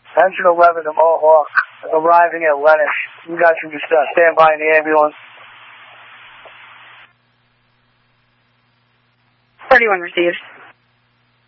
Engine 11 to Mohawk, arriving at Lennox. You guys can just stand by in the ambulance. 31 received.